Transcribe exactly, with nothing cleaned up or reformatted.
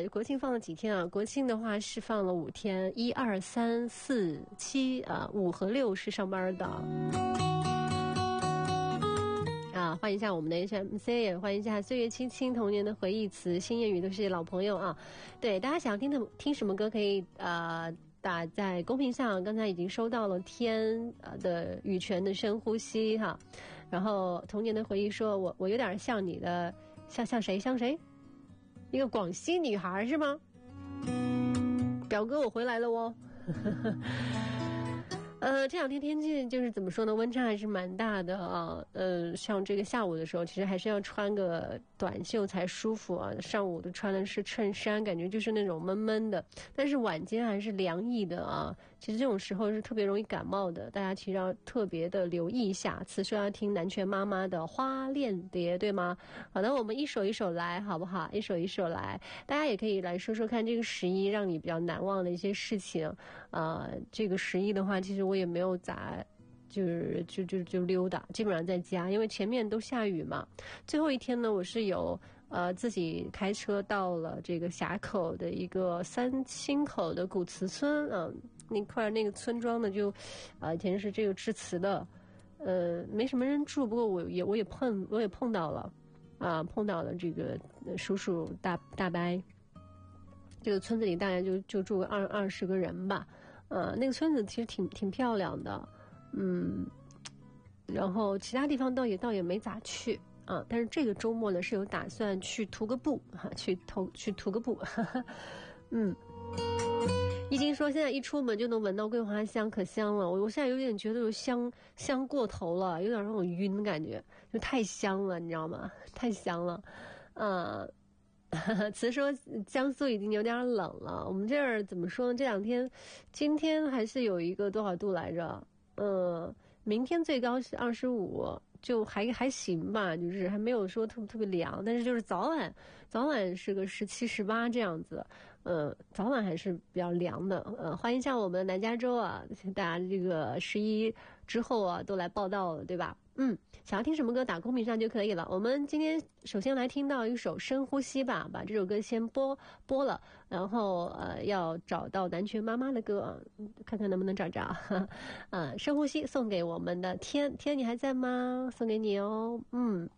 国庆放了几天啊？国庆的话是放了五天，一二三四七啊，五和六是上班的。啊，欢迎一下我们的 H M C， 也欢迎一下岁月轻轻童年的回忆词，新谚语都是老朋友啊。对，大家想听的听什么歌可以呃打在公屏上，刚才已经收到了天呃的羽泉的深呼吸哈。然后童年的回忆说我我有点像你的像像谁像谁，一个广西女孩是吗？表哥我回来了哦。呃，这两天天气就是怎么说呢，温差还是蛮大的啊。呃，像这个下午的时候，其实还是要穿个短袖才舒服啊。上午的穿的是衬衫，感觉就是那种闷闷的。但是晚间还是凉意的啊。其实这种时候是特别容易感冒的，大家其实要特别的留意一下。此时要听南拳妈妈的《花恋蝶》，对吗？好的，我们一首一首来，好不好？一首一首来，大家也可以来说说看这个十一让你比较难忘的一些事情。呃，这个十一的话，其实我也没有咋，就是就就就溜达，基本上在家，因为前面都下雨嘛。最后一天呢，我是有呃自己开车到了这个峡口的一个三清口的古瓷村啊、呃，那块那个村庄呢就，啊、呃、以前是这个制瓷的，呃没什么人住，不过我也我也碰我也碰到了，啊、呃、碰到了这个叔叔大大伯，这个村子里大概就就住个二二十个人吧。呃，那个村子其实挺挺漂亮的，嗯，然后其他地方倒也倒也没咋去啊。但是这个周末呢是有打算去徒个步哈、啊，去徒去徒个步，哈哈，嗯。一经说现在一出门就能闻到桂花香，可香了。我我现在有点觉得有香香过头了，有点让我晕的感觉，就太香了，你知道吗？太香了，呃。词说江苏已经有点冷了，我们这儿怎么说呢？这两天，今天还是有一个多少度来着？呃，明天最高是二十五，就还还行吧，就是还没有说特别特别凉，但是就是早晚早晚是个十七十八这样子，呃，早晚还是比较凉的。呃，欢迎像我们南加州啊，大家这个十一之后啊都来报道了，对吧？嗯，想要听什么歌打公屏上就可以了。我们今天首先来听到一首深呼吸吧，把这首歌先播播了，然后呃要找到南拳妈妈的歌，看看能不能找着。呃，深呼吸送给我们的天天，你还在吗？送给你哦。嗯。